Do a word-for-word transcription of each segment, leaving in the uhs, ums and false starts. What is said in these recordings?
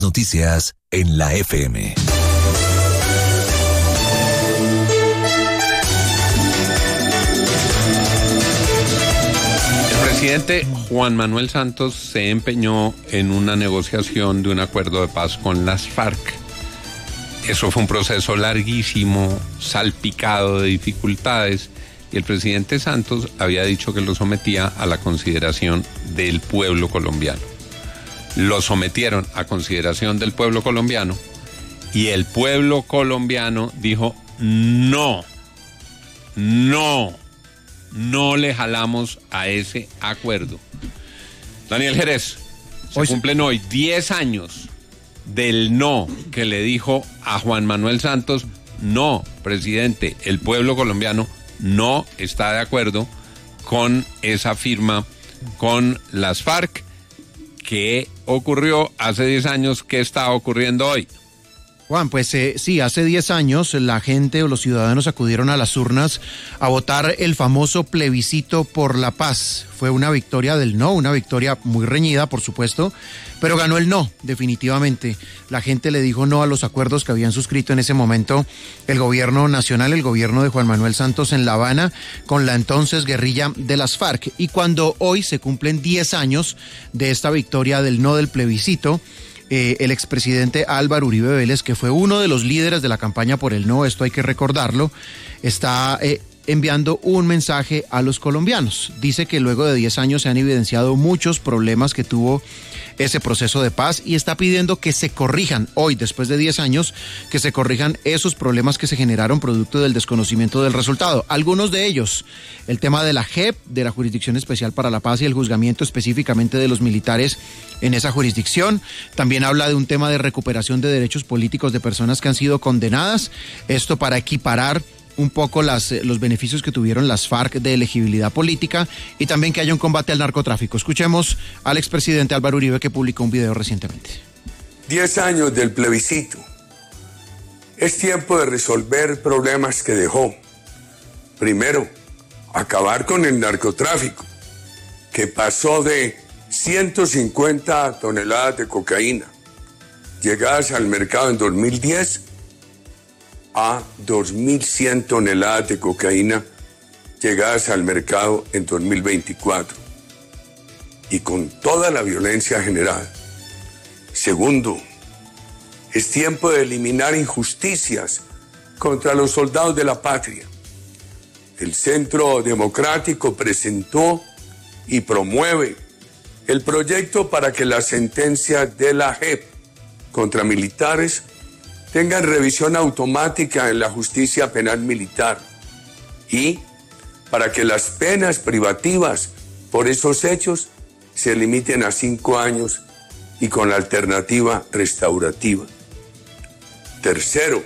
Noticias en la F M. El presidente Juan Manuel Santos se empeñó en una negociación de un acuerdo de paz con las FARC. Eso fue un proceso larguísimo, salpicado de dificultades, y el presidente Santos había dicho que lo sometía a la consideración del pueblo colombiano. Lo sometieron a consideración del pueblo colombiano y el pueblo colombiano dijo no, no, no le jalamos a ese acuerdo. Daniel Jerez, se hoy cumplen hoy diez años del no que le dijo a Juan Manuel Santos: no, presidente, el pueblo colombiano no está de acuerdo con esa firma con las FARC. ¿Qué ocurrió hace diez años? ¿Qué está ocurriendo hoy? Juan, pues eh, sí, hace diez años la gente o los ciudadanos acudieron a las urnas a votar el famoso plebiscito por la paz. Fue una victoria del no, una victoria muy reñida, por supuesto, pero ganó el no, definitivamente. La gente le dijo no a los acuerdos que habían suscrito en ese momento el gobierno nacional, el gobierno de Juan Manuel Santos en La Habana, con la entonces guerrilla de las FARC. Y cuando hoy se cumplen diez años de esta victoria del no del plebiscito, Eh, el expresidente Álvaro Uribe Vélez, que fue uno de los líderes de la campaña por el no, esto hay que recordarlo, está eh, enviando un mensaje a los colombianos. Dice que luego de diez años se han evidenciado muchos problemas que tuvo ese proceso de paz y está pidiendo que se corrijan hoy, después de diez años, que se corrijan esos problemas que se generaron producto del desconocimiento del resultado. Algunos de ellos, el tema de la J E P, de la Jurisdicción Especial para la Paz y el juzgamiento específicamente de los militares en esa jurisdicción. También habla de un tema de recuperación de derechos políticos de personas que han sido condenadas, esto para equiparar un poco las, los beneficios que tuvieron las FARC de elegibilidad política y también que haya un combate al narcotráfico. Escuchemos al expresidente Álvaro Uribe, que publicó un video recientemente. Diez años del plebiscito. Es tiempo de resolver problemas que dejó. Primero, acabar con el narcotráfico, que pasó de ciento cincuenta toneladas de cocaína llegadas al mercado en dos mil diez a dos mil cien toneladas de cocaína llegadas al mercado en dos mil veinticuatro, y con toda la violencia generada. Segundo, es tiempo de eliminar injusticias contra los soldados de la patria. El Centro Democrático presentó y promueve el proyecto para que las sentencias de la J E P contra militares tengan revisión automática en la justicia penal militar y para que las penas privativas por esos hechos se limiten a cinco años y con la alternativa restaurativa. Tercero,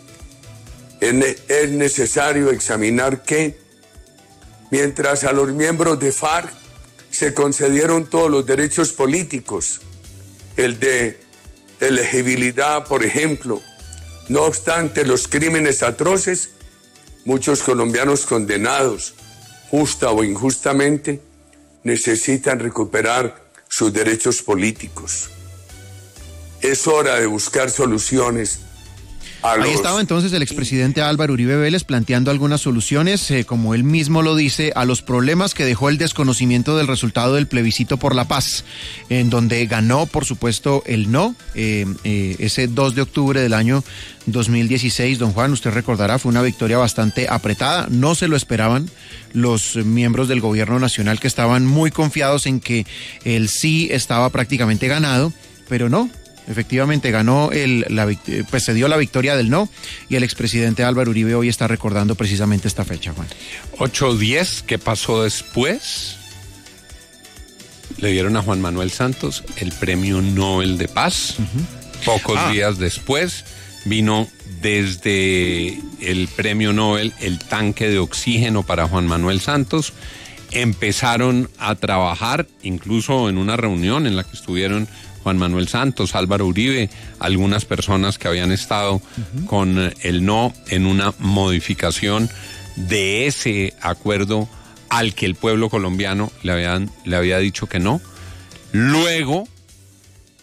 es necesario examinar que, mientras a los miembros de FARC se concedieron todos los derechos políticos, el de elegibilidad, por ejemplo, no obstante los crímenes atroces, muchos colombianos condenados, justa o injustamente, necesitan recuperar sus derechos políticos. Es hora de buscar soluciones. Ahí los... estaba entonces el expresidente Álvaro Uribe Vélez planteando algunas soluciones, eh, como él mismo lo dice, a los problemas que dejó el desconocimiento del resultado del plebiscito por la paz, en donde ganó, por supuesto, el no, eh, eh, ese dos de octubre del año dos mil dieciséis, don Juan, usted recordará, fue una victoria bastante apretada, no se lo esperaban los miembros del gobierno nacional, que estaban muy confiados en que el sí estaba prácticamente ganado, pero no. Efectivamente ganó el, la, pues se dio la victoria del no, y el expresidente Álvaro Uribe hoy está recordando precisamente esta fecha, Juan. ocho diez, ¿qué pasó después? Le dieron a Juan Manuel Santos el premio Nobel de Paz. Uh-huh. Pocos ah. días después vino desde el premio Nobel el tanque de oxígeno para Juan Manuel Santos. Empezaron a trabajar, incluso en una reunión en la que estuvieron Juan Manuel Santos, Álvaro Uribe, algunas personas que habían estado uh-huh. con el no en una modificación de ese acuerdo al que el pueblo colombiano le, habían, le había dicho que no. Luego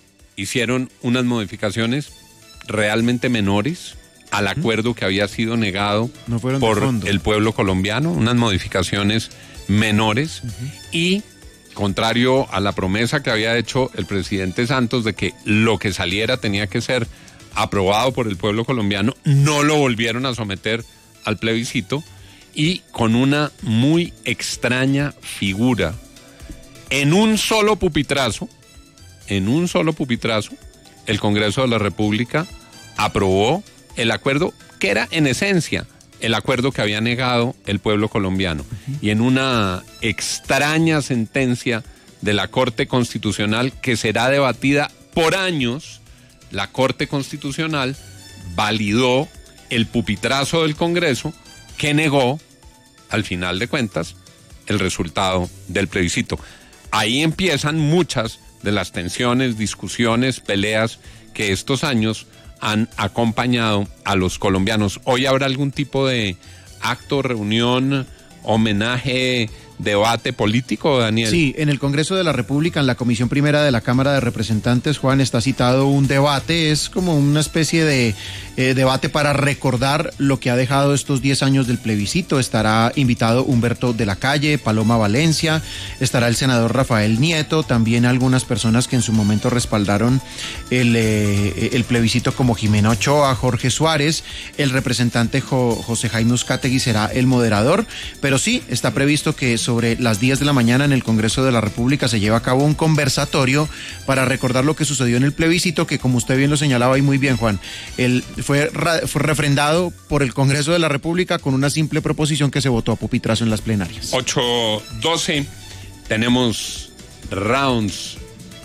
hicieron unas modificaciones realmente menores al acuerdo que había sido negado no por el pueblo colombiano, unas modificaciones menores, uh-huh. y contrario a la promesa que había hecho el presidente Santos de que lo que saliera tenía que ser aprobado por el pueblo colombiano, no lo volvieron a someter al plebiscito, y con una muy extraña figura, en un solo pupitrazo, en un solo pupitrazo, el Congreso de la República aprobó el acuerdo que era en esencia el acuerdo que había negado el pueblo colombiano. Uh-huh. Y en una extraña sentencia de la Corte Constitucional que será debatida por años, la Corte Constitucional validó el pupitrazo del Congreso que negó, al final de cuentas, el resultado del plebiscito. Ahí empiezan muchas de las tensiones, discusiones, peleas que estos años han acompañado a los colombianos. ¿Hoy habrá algún tipo de acto, reunión, homenaje, debate político, Daniel? Sí, en el Congreso de la República, en la Comisión Primera de la Cámara de Representantes, Juan, está citado un debate. Es como una especie de eh, debate para recordar lo que ha dejado estos diez años del plebiscito. Estará invitado Humberto de la Calle, Paloma Valencia, estará el senador Rafael Nieto, también algunas personas que en su momento respaldaron el, eh, el plebiscito, como Jimena Ochoa, Jorge Suárez, el representante Jo- José Jaime Uzcategui será el moderador, pero sí, está previsto que sobre las diez de la mañana en el Congreso de la República se lleva a cabo un conversatorio para recordar lo que sucedió en el plebiscito, que como usted bien lo señalaba y muy bien, Juan, el, fue, fue refrendado por el Congreso de la República con una simple proposición que se votó a pupitrazo en las plenarias. ocho doce, tenemos Rounds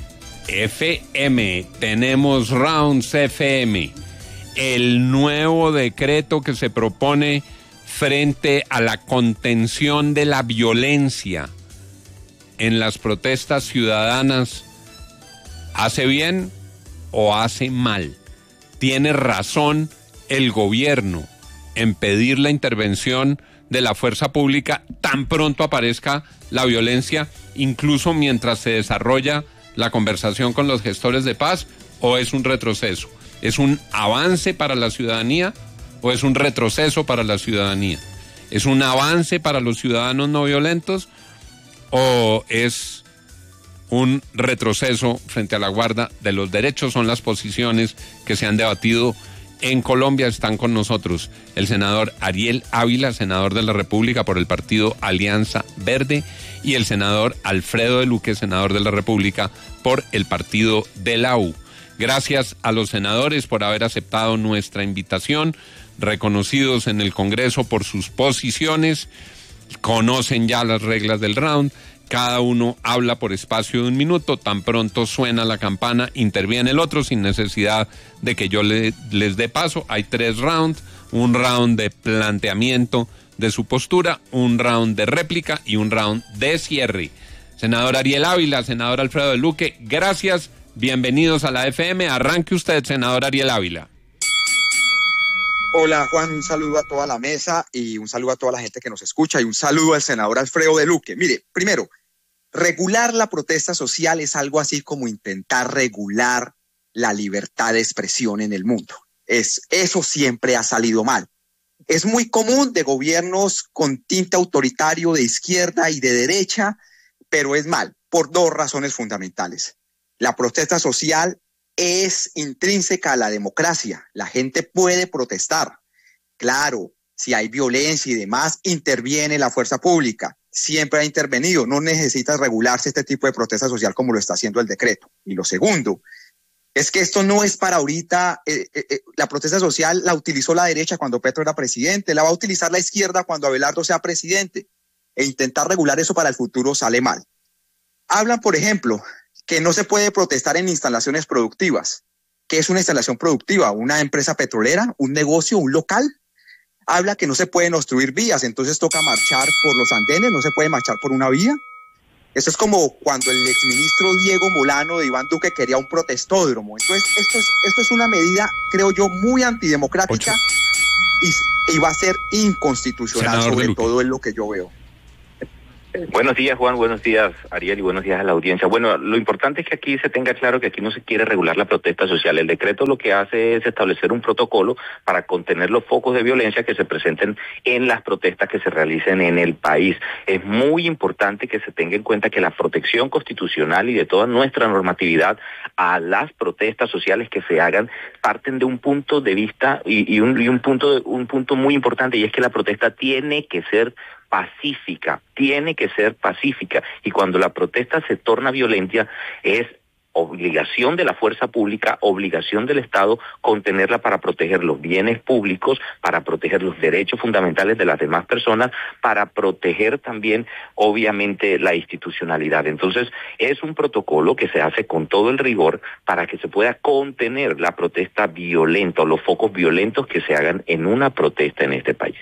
F M, tenemos Rounds F M, el nuevo decreto que se propone frente a la contención de la violencia en las protestas ciudadanas. ¿Hace bien o hace mal? ¿Tiene razón el gobierno en pedir la intervención de la fuerza pública tan pronto aparezca la violencia, incluso mientras se desarrolla la conversación con los gestores de paz, o es un retroceso? ¿Es un avance para la ciudadanía o es un retroceso para la ciudadanía? ¿Es un avance para los ciudadanos no violentos o es un retroceso frente a la guarda de los derechos? Son las posiciones que se han debatido en Colombia. Están con nosotros el senador Ariel Ávila, senador de la República por el partido Alianza Verde, y el senador Alfredo de Luque, senador de la República por el partido de la U. Gracias a los senadores por haber aceptado nuestra invitación, reconocidos en el Congreso por sus posiciones, conocen ya las reglas del round, cada uno habla por espacio de un minuto, tan pronto suena la campana, interviene el otro sin necesidad de que yo le, les dé paso. Hay tres rounds, un round de planteamiento de su postura, un round de réplica y un round de cierre. Senador Ariel Ávila, senador Alfredo de Luque, gracias. Bienvenidos a la F M. Arranque usted, senador Ariel Ávila. Hola, Juan, un saludo a toda la mesa y un saludo a toda la gente que nos escucha y un saludo al senador Alfredo de Luque. Mire, primero, regular la protesta social es algo así como intentar regular la libertad de expresión en el mundo. Es, eso siempre ha salido mal. Es muy común de gobiernos con tinte autoritario de izquierda y de derecha, pero es mal por dos razones fundamentales. La protesta social es intrínseca a la democracia. La gente puede protestar. Claro, si hay violencia y demás, interviene la fuerza pública. Siempre ha intervenido. No necesita regularse este tipo de protesta social como lo está haciendo el decreto. Y lo segundo es que esto no es para ahorita. Eh, eh, la protesta social la utilizó la derecha cuando Petro era presidente. La va a utilizar la izquierda cuando Abelardo sea presidente. E intentar regular eso para el futuro sale mal. Hablan, por ejemplo, que no se puede protestar en instalaciones productivas. ¿Qué es una instalación productiva? ¿Una empresa petrolera? ¿Un negocio? ¿Un local? Habla que no se pueden obstruir vías, entonces toca marchar por los andenes, no se puede marchar por una vía. Eso es como cuando el exministro Diego Molano de Iván Duque quería un protestódromo. Entonces, esto es, esto es una medida, creo yo, muy antidemocrática y, y va a ser inconstitucional, sobre todo en lo que yo veo. Buenos días, Juan, buenos días, Ariel, y buenos días a la audiencia. Bueno, lo importante es que aquí se tenga claro que aquí no se quiere regular la protesta social. El decreto lo que hace es establecer un protocolo para contener los focos de violencia que se presenten en las protestas que se realicen en el país. Es muy importante que se tenga en cuenta que la protección constitucional y de toda nuestra normatividad a las protestas sociales que se hagan parten de un punto de vista y, y, un, y un punto un punto muy importante, y es que la protesta tiene que ser pacífica, tiene que ser pacífica, y cuando la protesta se torna violenta es obligación de la fuerza pública, obligación del Estado contenerla para proteger los bienes públicos, para proteger los derechos fundamentales de las demás personas, para proteger también obviamente la institucionalidad. Entonces es un protocolo que se hace con todo el rigor para que se pueda contener la protesta violenta o los focos violentos que se hagan en una protesta en este país.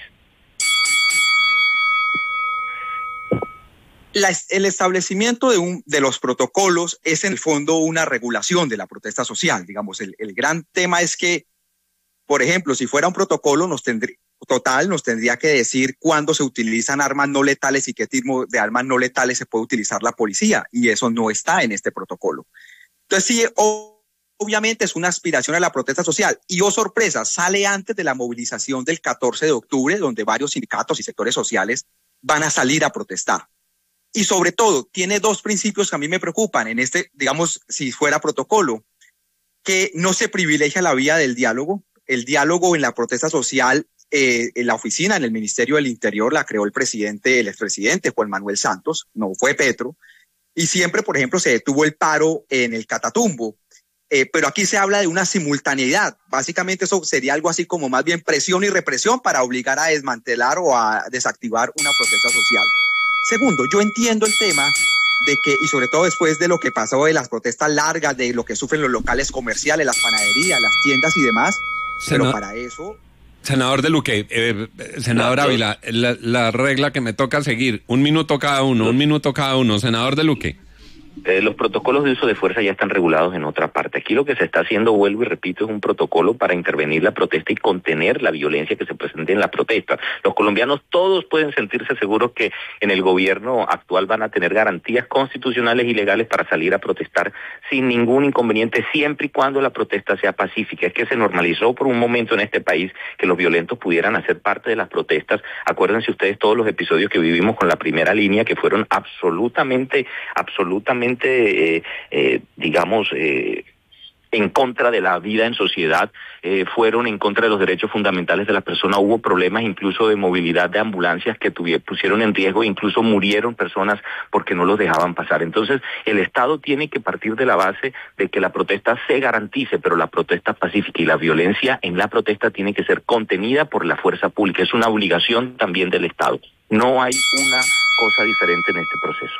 La, el establecimiento de, un, de los protocolos es en el fondo una regulación de la protesta social. Digamos, el, el gran tema es que, por ejemplo, si fuera un protocolo nos tendría, total, nos tendría que decir cuándo se utilizan armas no letales y qué tipo de armas no letales se puede utilizar la policía, y eso no está en este protocolo. Entonces, sí, obviamente es una aspiración a la protesta social, y oh sorpresa, sale antes de la movilización del catorce de octubre, donde varios sindicatos y sectores sociales van a salir a protestar. Y sobre todo, tiene dos principios que a mí me preocupan en este, digamos, si fuera protocolo, que no se privilegia la vía del diálogo. El diálogo en la protesta social, eh, en la oficina, en el Ministerio del Interior, la creó el presidente, el expresidente Juan Manuel Santos, no fue Petro. Y siempre, por ejemplo, se detuvo el paro en el Catatumbo. Eh, pero aquí se habla de una simultaneidad. Básicamente eso sería algo así como más bien presión y represión para obligar a desmantelar o a desactivar una protesta social. Segundo, yo entiendo el tema de que, y sobre todo después de lo que pasó de las protestas largas, de lo que sufren los locales comerciales, las panaderías, las tiendas y demás, Sena, pero para eso... Senador de Luque, eh, senador Ávila, la, la regla que me toca seguir, un minuto cada uno, un minuto cada uno, senador de Luque. Eh, los protocolos de uso de fuerza ya están regulados en otra parte. Aquí lo que se está haciendo, vuelvo y repito, es un protocolo para intervenir la protesta y contener la violencia que se presente en la protesta. Los colombianos todos pueden sentirse seguros que en el gobierno actual van a tener garantías constitucionales y legales para salir a protestar sin ningún inconveniente, siempre y cuando la protesta sea pacífica. Es que se normalizó por un momento en este país que los violentos pudieran hacer parte de las protestas. Acuérdense ustedes todos los episodios que vivimos con la primera línea, que fueron absolutamente, absolutamente Eh, eh, digamos, eh, en contra de la vida en sociedad, eh, fueron en contra de los derechos fundamentales de las personas. Hubo problemas incluso de movilidad de ambulancias que tuvi- pusieron en riesgo, incluso murieron personas porque no los dejaban pasar. Entonces, el Estado tiene que partir de la base de que la protesta se garantice, pero la protesta pacífica, y la violencia en la protesta tiene que ser contenida por la fuerza pública. Es una obligación también del Estado. No hay una cosa diferente en este proceso.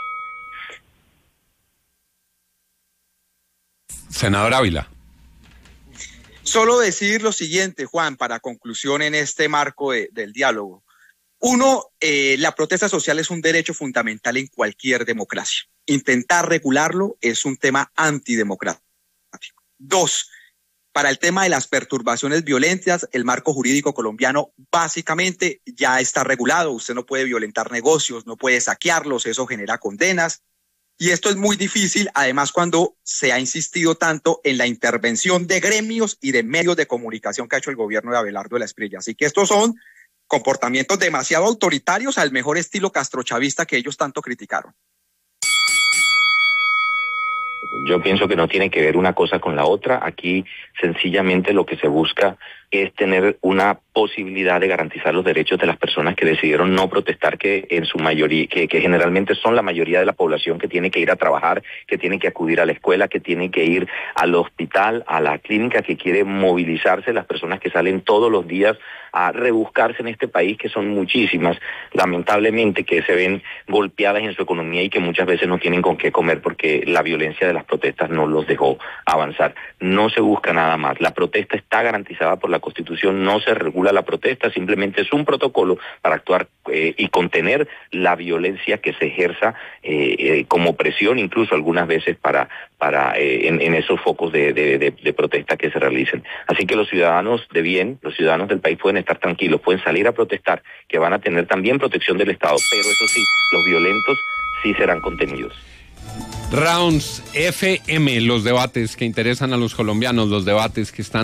Senador Ávila. Solo decir lo siguiente, Juan, para conclusión en este marco de, del diálogo. Uno, eh, la protesta social es un derecho fundamental en cualquier democracia. Intentar regularlo es un tema antidemocrático. Dos, para el tema de las perturbaciones violentas, el marco jurídico colombiano básicamente ya está regulado. Usted no puede violentar negocios, no puede saquearlos, eso genera condenas. Y esto es muy difícil, además, cuando se ha insistido tanto en la intervención de gremios y de medios de comunicación que ha hecho el gobierno de Abelardo de la Espriella. Así que estos son comportamientos demasiado autoritarios al mejor estilo castrochavista que ellos tanto criticaron. Yo pienso que no tiene que ver una cosa con la otra. Aquí sencillamente lo que se busca es tener una posibilidad de garantizar los derechos de las personas que decidieron no protestar, que en su mayoría, que, que generalmente son la mayoría de la población que tiene que ir a trabajar, que tiene que acudir a la escuela, que tiene que ir al hospital, a la clínica, que quiere movilizarse, las personas que salen todos los días a rebuscarse en este país, que son muchísimas, lamentablemente, que se ven golpeadas en su economía y que muchas veces no tienen con qué comer porque la violencia de las protestas no los dejó avanzar. No se busca nada más. La protesta está garantizada por la la Constitución no se regula la protesta, simplemente es un protocolo para actuar eh, y contener la violencia que se ejerza eh, eh, como presión, incluso algunas veces para para eh, en, en esos focos de, de, de, de protesta que se realicen. Así que los ciudadanos de bien, los ciudadanos del país pueden estar tranquilos, pueden salir a protestar, que van a tener también protección del Estado, pero eso sí, los violentos sí serán contenidos. Rounds F M, los debates que interesan a los colombianos, los debates que están